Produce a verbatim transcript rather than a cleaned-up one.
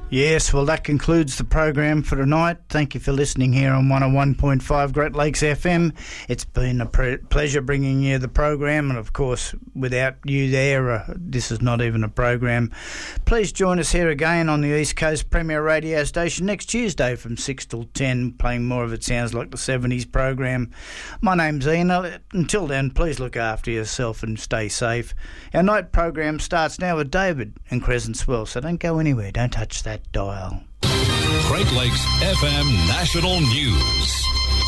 Yes, well, that concludes the program for tonight. Thank you for listening here on one oh one point five Great Lakes F M. It's been a pre- pleasure bringing you the program, and of course, without you there, uh, this is not even a program. Please join us here again on the East Coast Premier Radio Station next Tuesday from six till ten, playing more of It Sounds Like the seventies program. My name's Ian. Until then, please look after yourself and stay safe. Our night program starts now with David and Crescent Swell, so don't go anywhere. Don't touch that dial. Great Lakes F M National News.